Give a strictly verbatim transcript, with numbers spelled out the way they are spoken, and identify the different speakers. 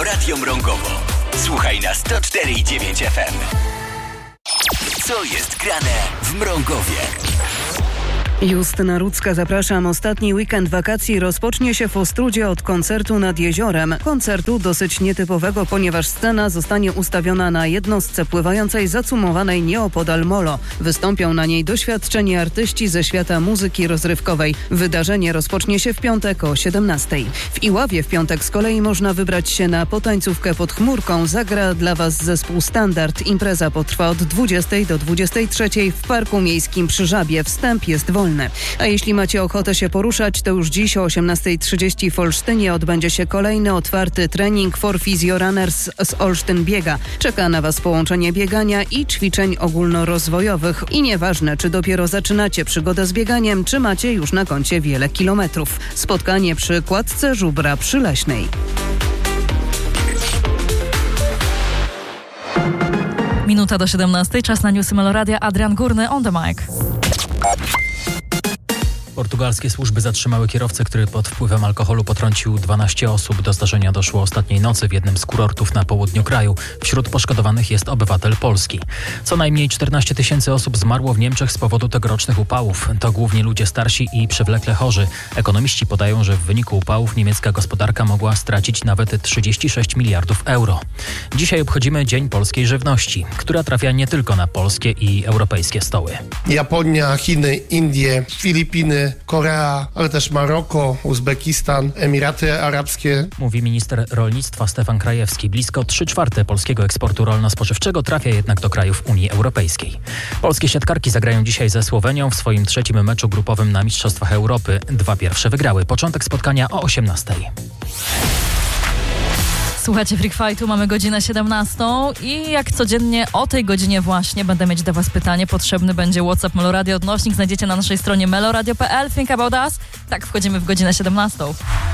Speaker 1: Meloradio Mrągowo. Słuchaj na sto cztery i dziewięć F M. Co jest grane w Mrągowie?
Speaker 2: Justyna Rudzka, zapraszam. Ostatni weekend wakacji rozpocznie się w Ostródzie od koncertu nad jeziorem. Koncertu dosyć nietypowego, ponieważ scena zostanie ustawiona na jednostce pływającej zacumowanej nieopodal molo. Wystąpią na niej doświadczeni artyści ze świata muzyki rozrywkowej. Wydarzenie rozpocznie się w piątek o siedemnastej. W Iławie w piątek z kolei można wybrać się na potańcówkę pod chmurką. Zagra dla Was zespół Standard. Impreza potrwa od dwudziestej do dwudziestej trzeciej w Parku Miejskim przy Żabie. Wstęp jest wolny. A jeśli macie ochotę się poruszać, to już dziś o osiemnastej trzydzieści w Olsztynie odbędzie się kolejny otwarty trening for Physio Runners z Olsztyn Biega. Czeka na Was połączenie biegania i ćwiczeń ogólnorozwojowych. I nieważne, czy dopiero zaczynacie przygodę z bieganiem, czy macie już na koncie wiele kilometrów. Spotkanie przy kładce Żubra Przyleśnej.
Speaker 3: Minuta do siedemnastej, czas na newsy Meloradia. Adrian Górny, on the mic.
Speaker 4: Portugalskie służby zatrzymały kierowcę, który pod wpływem alkoholu potrącił dwanaście osób. Do zdarzenia doszło ostatniej nocy w jednym z kurortów na południu kraju. Wśród poszkodowanych jest obywatel Polski. Co najmniej czternaście tysięcy osób zmarło w Niemczech z powodu tegorocznych upałów. To głównie ludzie starsi i przewlekle chorzy. Ekonomiści podają, że w wyniku upałów niemiecka gospodarka mogła stracić nawet trzydzieści sześć miliardów euro. Dzisiaj obchodzimy Dzień Polskiej Żywności, która trafia nie tylko na polskie i europejskie stoły.
Speaker 5: Japonia, Chiny, Indie, Filipiny, Korea, ale też Maroko, Uzbekistan, Emiraty Arabskie.
Speaker 4: Mówi minister rolnictwa Stefan Krajewski. Blisko trzy czwarte polskiego eksportu rolno-spożywczego trafia jednak do krajów Unii Europejskiej. Polskie siatkarki zagrają dzisiaj ze Słowenią w swoim trzecim meczu grupowym na Mistrzostwach Europy. Dwa pierwsze wygrały. Początek spotkania o osiemnastej.
Speaker 3: Słuchajcie Freak Fightu, mamy godzinę siedemnastą i jak codziennie o tej godzinie właśnie będę mieć do Was pytanie. Potrzebny będzie WhatsApp Meloradio odnośnik. Znajdziecie na naszej stronie meloradio kropka p l. Think about us. Tak, wchodzimy w godzinę siedemnastą.